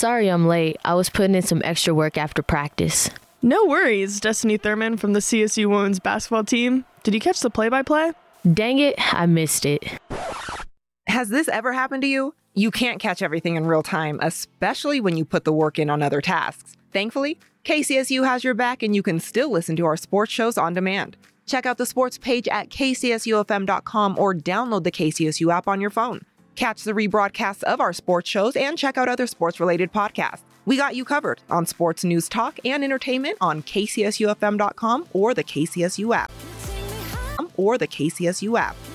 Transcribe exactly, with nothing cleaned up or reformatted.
Sorry I'm late. I was putting in some extra work after practice. No worries, Destiny Thurman from the C S U women's basketball team. Did you catch the play-by-play? Dang it, I missed it. Has this ever happened to you? You can't catch everything in real time, especially when you put the work in on other tasks. Thankfully, K C S U has your back and you can still listen to our sports shows on demand. Check out the sports page at k c s u f m dot com or download the K C S U app on your phone. Catch the rebroadcasts of our sports shows and check out other sports-related podcasts. We got you covered on sports news, talk, and entertainment on k c s u f m dot com or the K C S U app. Or the K C S U app.